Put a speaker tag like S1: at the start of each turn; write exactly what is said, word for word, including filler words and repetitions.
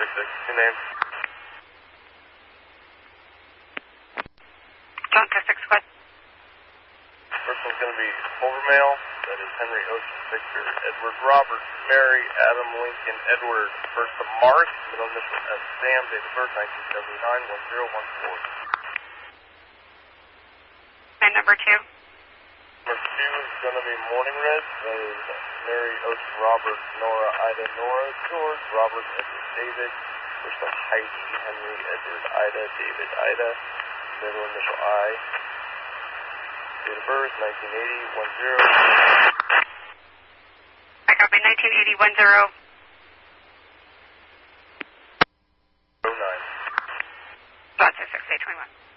S1: six, two names.
S2: Delta six, what?
S1: First one's going to be over male. That is Henry Ocean Victor Edward Robert Mary Adam Lincoln Edward. First of Mark, middle initial S Sam, date of birth nineteen seventy-nine, one zero one four.
S2: And number two?
S1: Number two is going to be Morning Red. That is Mary Ocean Robert Nora Ida Nora George Robert Edward David. First of Heidi Henry Edward Ida David Ida. Middle initial I. Date of birth nineteen eighty, one zero.
S2: I copy nineteen eighty, one zero.
S1: oh nine.
S2: Delta six, eight twenty-one.